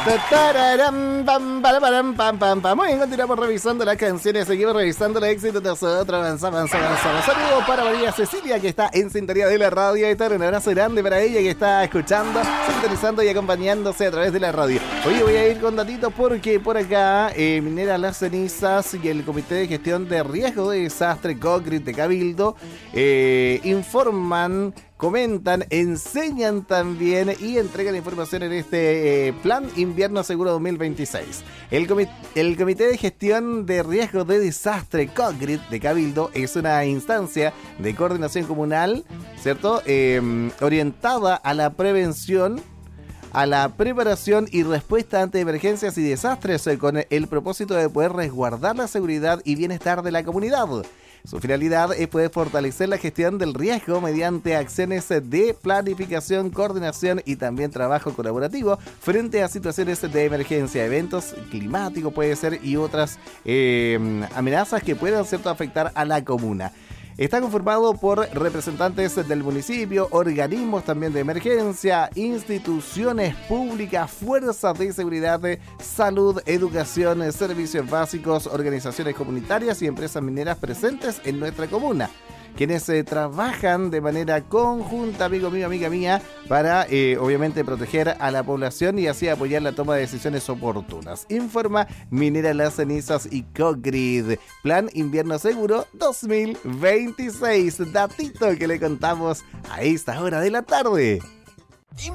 Muy bien, continuamos revisando las canciones, seguimos revisando los éxitos de nosotros, avanzamos. Saludos para María Cecilia, que está en sintonía de la radio. Un abrazo grande para ella, que está escuchando, sintonizando y acompañándose a través de la radio. Oye, voy a ir con datitos porque por acá Minera Las Cenizas y el Comité de Gestión de Riesgo de Desastre COCRIT de Cabildo informan, comentan, enseñan también y entregan información en este Plan Invierno Seguro 2026. El Comité de Gestión de Riesgo de Desastre COCRIT de Cabildo es una instancia de coordinación comunal, ¿cierto? Orientada a la prevención, a la preparación y respuesta ante emergencias y desastres con el propósito de poder resguardar la seguridad y bienestar de la comunidad. Su finalidad es poder fortalecer la gestión del riesgo mediante acciones de planificación, coordinación y también trabajo colaborativo frente a situaciones de emergencia, eventos climáticos puede ser y otras amenazas que puedan, ¿cierto?, afectar a la comuna. Está conformado por representantes del municipio, organismos también de emergencia, instituciones públicas, fuerzas de seguridad, salud, educación, servicios básicos, organizaciones comunitarias y empresas mineras presentes en nuestra comuna, quienes trabajan de manera conjunta, amigo mío, amiga mía, para obviamente proteger a la población y así apoyar la toma de decisiones oportunas. Informa Minera Las Cenizas y COCRIT. Plan Invierno Seguro 2026. Datito que le contamos a esta hora de la tarde.